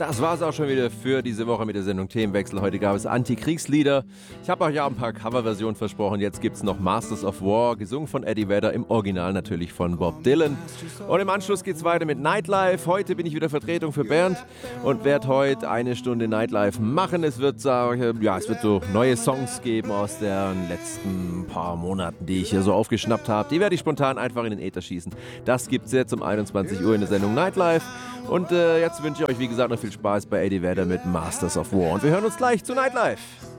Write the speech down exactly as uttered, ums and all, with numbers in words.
Das war's auch schon wieder für diese Woche mit der Sendung Themenwechsel. Heute gab es Antikriegslieder. Ich habe euch ja ein paar Coverversionen versprochen. Jetzt gibt's noch Masters of War, gesungen von Eddie Vedder, im Original natürlich von Bob Dylan. Und im Anschluss geht's weiter mit Nightlife. Heute bin ich wieder Vertretung für Bernd und werde heute eine Stunde Nightlife machen. Es wird, äh, ja, es wird so neue Songs geben aus den letzten paar Monaten, die ich hier so aufgeschnappt habe. Die werde ich spontan einfach in den Äther schießen. Das gibt's jetzt um einundzwanzig Uhr in der Sendung Nightlife. Und äh, jetzt wünsche ich euch, wie gesagt, noch viel Spaß bei Eddie Vedder mit Masters of War. Und wir hören uns gleich zu Nightlife.